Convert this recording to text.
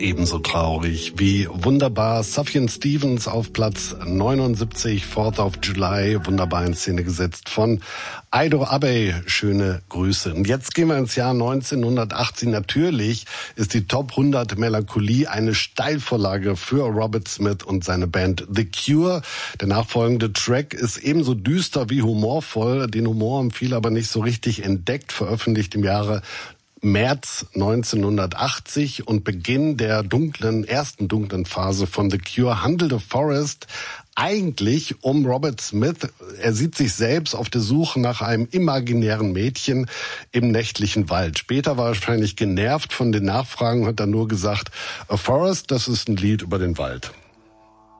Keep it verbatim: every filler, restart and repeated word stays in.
ebenso traurig wie wunderbar. Sufjan Stevens auf Platz neunundsiebzig, Fourth of July, wunderbar in Szene gesetzt von Aido Abbey. Schöne Grüße. Und jetzt gehen wir ins Jahr neunzehnhundertachtzig. Natürlich ist die Top hundert Melancholie eine Steilvorlage für Robert Smith und seine Band The Cure. Der nachfolgende Track ist ebenso düster wie humorvoll. Den Humor haben viele aber nicht so richtig entdeckt. Veröffentlicht im Jahre März neunzehnhundertachtzig und Beginn der dunklen, ersten dunklen Phase von The Cure handelte Forest eigentlich um Robert Smith. Er sieht sich selbst auf der Suche nach einem imaginären Mädchen im nächtlichen Wald. Später war er wahrscheinlich genervt von den Nachfragen, hat er nur gesagt, A Forest, das ist ein Lied über den Wald.